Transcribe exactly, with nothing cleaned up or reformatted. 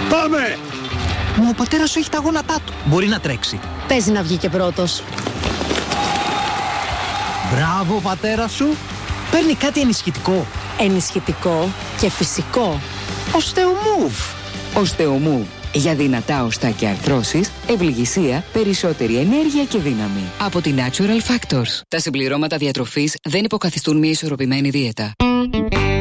Πάμε! Μα ο πατέρας σου έχει τα γόνατά του. Μπορεί να τρέξει. Παίζει να βγει και πρώτος. Μπράβο, πατέρα σου. Παίρνει κάτι ενισχυτικό. Ενισχυτικό και φυσικό. Οστεομούβ. Οστεομούβ. Για δυνατά οστά και αρθρώσεις, ευληγησία, περισσότερη ενέργεια και δύναμη. Από την Natural Factors. Τα συμπληρώματα διατροφής δεν υποκαθιστούν μια ισορροπημένη δίαιτα.